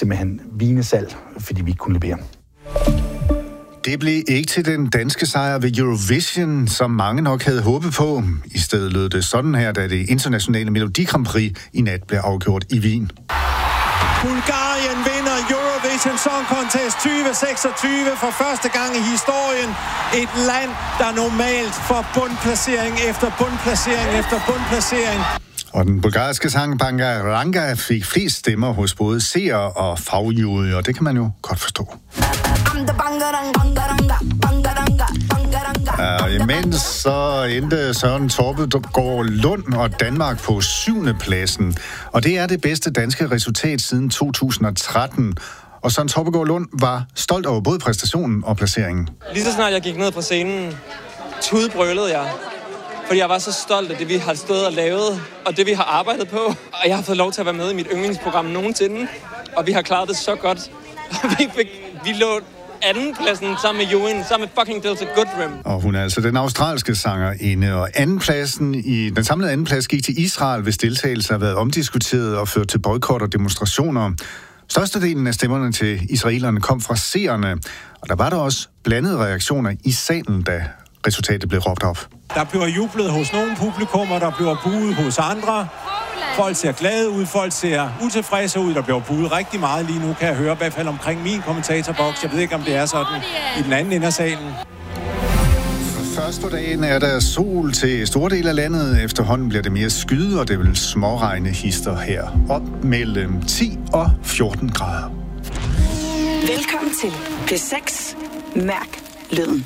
simpelthen vinesalg, fordi vi ikke kunne levere. Det blev ikke til den danske sejr ved Eurovision, som mange nok havde håbet på. I stedet lød det sådan her, da det internationale Melodi Grand Prix i nat blev afgjort i Wien. Bulgarien vinder Eurovision Song Contest 2026 for første gang i historien. Et land, der normalt får bundplacering efter bundplacering efter bundplacering. Og den bulgarske sang Banga Ranga fik flest stemmer hos både seere og fagjuryer, og det kan man jo godt forstå. Imens så endte Søren Torpegaard Lund og Danmark på 7. pladsen. Og det er det bedste danske resultat siden 2013. Og Søren Torpegaard Lund var stolt over både præstationen og placeringen. Lige så snart jeg gik ned på scenen, tudbrølede jeg. Fordi jeg var så stolt af det, vi har stået og lavet, og det, vi har arbejdet på. Og jeg har fået lov til at være med i mit yndlingsprogram nogensinde. Og vi har klaret det så godt. Vi lå andenpladsen sammen med Ewan, sammen med fucking Delta Goodrem. Og hun er altså den australske sangerinde, og den samlede andenplads gik til Israel, hvis deltagelse har været omdiskuteret og ført til boykot og demonstrationer. Størstedelen af stemmerne til israelerne kom fra seerne, og der var der også blandede reaktioner i salen, da resultatet blev råbt op. Der bliver jublet hos nogle publikummer, der bliver buet hos andre. Folk ser glade ud, folk ser utilfredse ud. Der bliver buet rigtig meget lige nu, kan jeg høre, i hvert fald omkring min kommentatorboks. Jeg ved ikke, om det er sådan i den anden ende af salen. Først på dagen er der sol til store dele af landet. Efterhånden bliver det mere skyde, og det vil småregne hister her. Op mellem 10 og 14 grader. Velkommen til P6. Mærk lyden.